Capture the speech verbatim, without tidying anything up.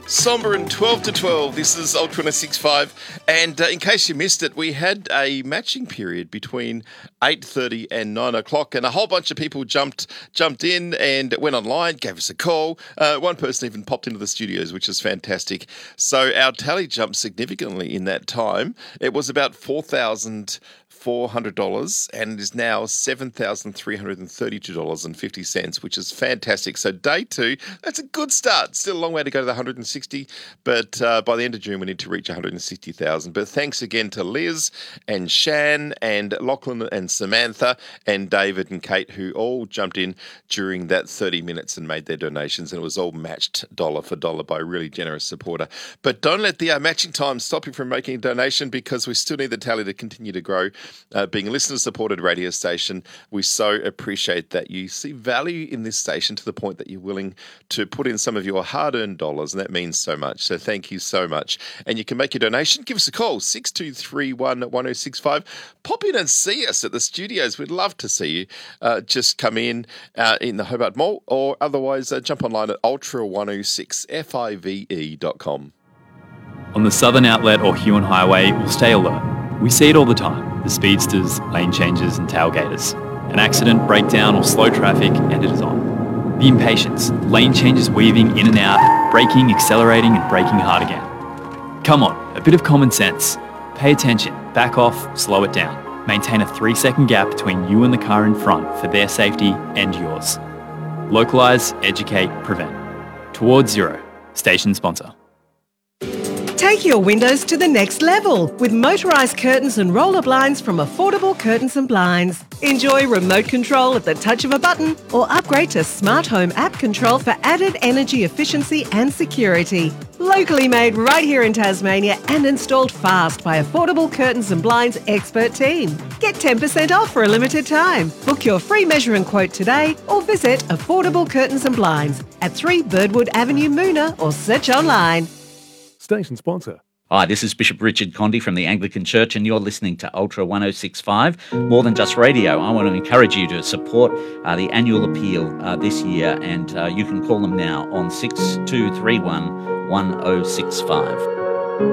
Somber and twelve to twelve. This is Ultra one oh six point five. And uh, in case you missed it, we had a matching period between eight thirty and nine o'clock, and a whole bunch of people jumped jumped in and went online, gave us a call. Uh, one person even popped into the studios, which is fantastic. So our tally jumped significantly in that time. It was about four thousand four hundred dollars and it is now seven thousand three hundred thirty-two dollars and fifty cents, which is fantastic. So day two, that's a good start. Still a long way to go to the one hundred sixty, but uh, by the end of June, we need to reach one hundred sixty thousand. But thanks again to Liz and Shan and Lachlan and Samantha and David and Kate, who all jumped in during that thirty minutes and made their donations, and it was all matched dollar for dollar by a really generous supporter. But don't let the uh, matching time stop you from making a donation, because we still need the tally to continue to grow. Uh, being a listener-supported radio station, we so appreciate that you see value in this station to the point that you're willing to put in some of your hard-earned dollars, and that means so much. So thank you so much. And you can make your donation. Give us a call, six two three one, one oh six five. Pop in and see us at the studios. We'd love to see you. Uh, just come in uh, in the Hobart Mall, or otherwise uh, jump online at ultra one oh six five dot com. On the Southern Outlet or Huon Highway, we'll stay alert. We see it all the time, the speedsters, lane changes and tailgaters. An accident, breakdown or slow traffic, and it is on. The impatience, lane changes weaving in and out, braking, accelerating and braking hard again. Come on, a bit of common sense. Pay attention, back off, slow it down. Maintain a three second gap between you and the car in front for their safety and yours. Localise, educate, prevent. Towards Zero, station sponsor. Take your windows to the next level with motorised curtains and roller blinds from Affordable Curtains and Blinds. Enjoy remote control at the touch of a button, or upgrade to Smart Home app control for added energy efficiency and security. Locally made right here in Tasmania and installed fast by Affordable Curtains and Blinds expert team. Get ten percent off for a limited time. Book your free measure and quote today, or visit Affordable Curtains and Blinds at three Birdwood Avenue, Moona, or search online. Station sponsor. Hi, this is Bishop Richard Condy from the Anglican Church, and you're listening to Ultra one oh six point five. More than just radio, I want to encourage you to support uh, the annual appeal uh, this year, and uh, you can call them now on six two three one, one oh six five.